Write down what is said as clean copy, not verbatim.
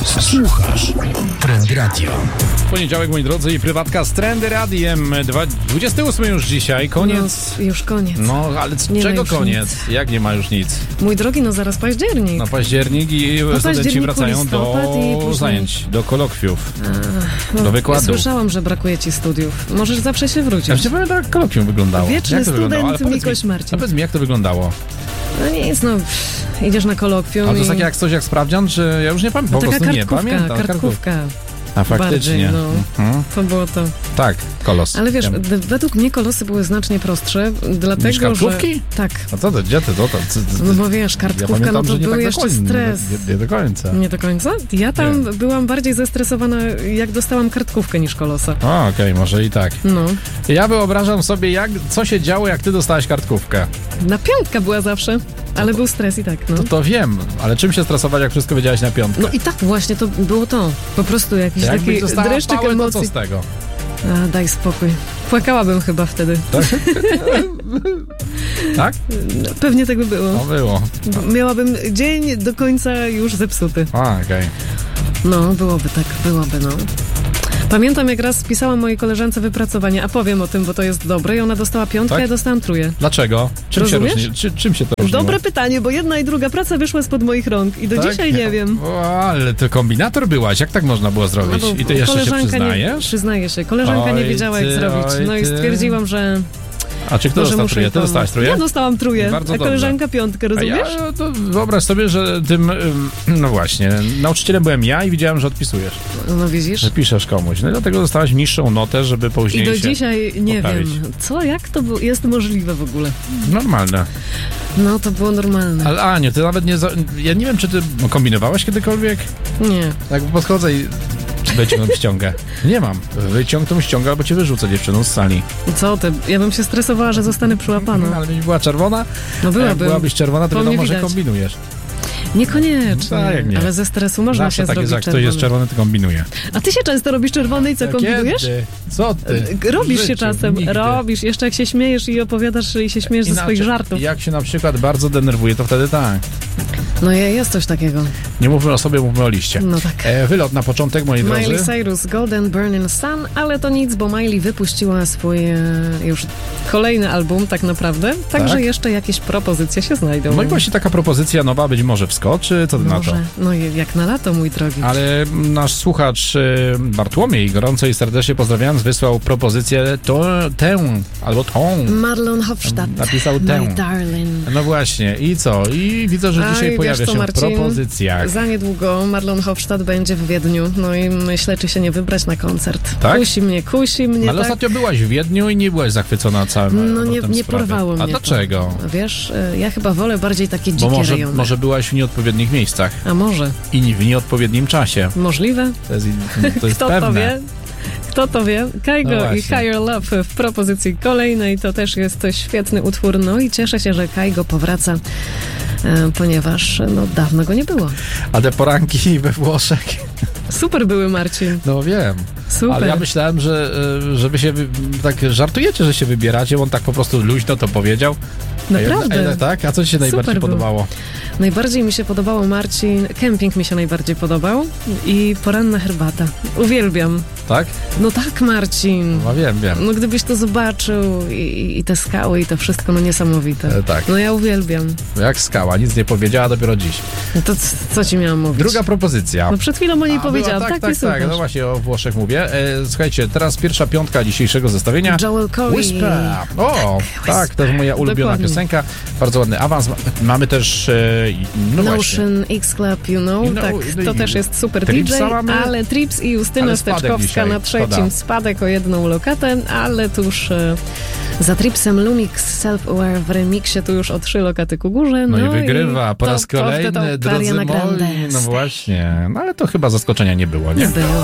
Słuchasz Trendy Radio. Poniedziałek, moi drodzy, i prywatka z Trendy Radiem. 28 już dzisiaj, koniec. No, już koniec. No, ale czego koniec? Nic. Jak nie ma już nic? Mój drogi, no zaraz październik. No październik i studenci wracają do zajęć, do kolokwiów, do wykładów. Słyszałam, że brakuje ci studiów. Możesz zawsze się wrócić. Ja już nie pamiętam, jak kolokwium wyglądało. Wieczny jak to wyglądało? student Mikoś Marcin. Powiedz mi, jak to wyglądało? No nic, no idziesz na kolokwium. A to jest takie jak coś jak sprawdzian, czy ja już nie pamiętam, po prostu nie pamiętam. Kartkówka. A faktycznie. Bardziej, to było to. Tak, kolos. Ale wiesz, według mnie kolosy były znacznie prostsze, dlatego, niż kartkówki? że... Tak. A co to, gdzie ty to? No bo wiesz, kartkówka, pamiętam, no to że nie był tak jeszcze stres. Nie do końca. Nie do końca? Ja tam byłam bardziej zestresowana, jak dostałam kartkówkę, niż kolosa. O, okej, może i tak. No. Ja wyobrażam sobie, co się działo, jak ty dostałaś kartkówkę. Na piątkę była zawsze, ale był stres i tak, no. To wiem, ale czym się stresować, jak wszystko wiedziałaś na piątkę? No i tak właśnie to było to. Po prostu jakiś Jakbyś taki dostała dreszczyk pałę, emocji. to co z tego? A, daj spokój. Płakałabym chyba wtedy. Tak? Tak? No, pewnie tak by było. No było. Miałabym dzień do końca już zepsuty. A, okej. No, byłoby tak, byłoby, no. Pamiętam, jak raz spisałam mojej koleżance wypracowanie, a powiem o tym, bo to jest dobre, i ona dostała piątkę, Tak? ja dostałam trójkę. Dlaczego? Czym Rozumiesz? się różni? Czym się to różniło? Dobre pytanie, bo jedna i druga praca wyszła spod moich rąk i do Tak? dzisiaj nie wiem. O, ale ty kombinator byłaś, jak tak można było zrobić? No bo I ty jeszcze się koleżanka przyznajesz? Przyznaję się. Koleżanka nie Oj, wiedziała, jak ty, zrobić. No i oj, ty. stwierdziłam, że... A czy kto Może dostał muszę trójkę? jej Ty pomóc. dostałaś trójkę? Ja dostałam trójkę, Bardzo a koleżanka piątkę, A rozumiesz? ja, to wyobraź sobie, że tym, no właśnie, nauczycielem byłem ja i widziałem, że odpisujesz, No widzisz? że piszesz komuś. No i dlatego dostałaś niższą notę, żeby później I do się dzisiaj nie poprawić. wiem, co, jak to jest możliwe w ogóle. Normalne. No to było normalne. Ale Aniu, ty nawet nie... Ja nie wiem, czy ty kombinowałaś kiedykolwiek? Nie. Jak podchodzę i... Wyciągnąć ściągę. Nie mam. Wyciąg tą ściągę, albo cię wyrzucę, dziewczyną, z sali. Co ty? Ja bym się stresowała, że zostanę przyłapana. Ale byś była czerwona? No Jak byłabym. byłabyś czerwona, to Po mnie wiadomo, że widać. kombinujesz. Niekoniecznie, Tak, jak nie. ale ze stresu można Zawsze się tak zrobić jest, jak ktoś czerwony. jest czerwony, to kombinuje. A ty się często robisz czerwony i co, kombinujesz? Kiedy? Co ty? Robisz W się życiu, czasem, nigdy. robisz. Jeszcze jak się śmiejesz i opowiadasz i się śmiejesz ze swoich Inaczej, żartów. Jak się na przykład bardzo denerwuje, to wtedy tak. No jest coś takiego. Nie mówmy o sobie, mówmy o liście. No tak. Wylot na początek, moi Miley drodzy. Cyrus, Golden Burning Sun, ale to nic, bo Miley wypuściła swój już kolejny album tak naprawdę, także Tak? jeszcze jakieś propozycje się znajdą. No i właśnie taka propozycja nowa być może wskoczy, co ty na to? Może, no jak na lato, mój drogi. Ale nasz słuchacz Bartłomiej, gorąco i serdecznie pozdrawiając, wysłał propozycję tę, albo tą. Marlon Hofstadt, Napisał tę. My Darling. No właśnie, i co? I widzę, że dzisiaj Aj, pojawia wiesz co, się w Marcin? propozycjach. Za niedługo Marlon Hofstadt będzie w Wiedniu, no i myślę, czy się nie wybrać na koncert. Tak? Kusi mnie, Ale tak? ostatnio byłaś w Wiedniu i nie byłaś zachwycona całym No nie sprawy. porwało mnie A dlaczego? to. Wiesz, ja chyba wolę bardziej takie Bo dzikie rejony. może byłaś w nieodpowiednich miejscach A może? i w nieodpowiednim czasie. Możliwe? To jest Kto pewne. to wie? Kto to wie? Kaigo No i właśnie. Higher Love w propozycji kolejnej. To też jest świetny utwór. No i cieszę się, że Kaigo powraca, ponieważ dawno go nie było. A te poranki we Włoszech? Super były, Marcin. No wiem. Super. Ale ja myślałem, że wy się tak żartujecie, że się wybieracie. On tak po prostu luźno to powiedział. Naprawdę. Tak? A co ci się najbardziej Super podobało? Najbardziej mi się podobało, Marcin, kemping mi się najbardziej podobał i poranna herbata. Uwielbiam. Tak? No tak, Marcin. No wiem. No gdybyś to zobaczył i te skały i to wszystko, no niesamowite. Tak. No ja uwielbiam. Jak skała, nic nie powiedziała, dopiero dziś. No to co ci miałam mówić? Druga propozycja. No przed chwilą o niej powiedziałam, była, tak nie słuchasz. No właśnie o Włoszech mówię. Słuchajcie, teraz pierwsza piątka dzisiejszego zestawienia. Joel Corey. Whisper. O, tak, to jest moja ulubiona Dokładnie. piosenka. Bardzo ładny awans. Mamy też, no właśnie. Notion X Club, tak, to też jest super Tripsa DJ, mamy, ale Trips i Justyna ale spadek Steczkowska dzisiaj, na trzecim, szkoda. spadek o jedną lokatę, ale tuż za Tripsem Lumix Self-Aware w remiksie tu już o 3 lokaty ku górze. No i wygrywa po raz kolejny, drodzy Ariana moi. Grande. No właśnie, no ale to chyba zaskoczenia nie było, nie? Nie było.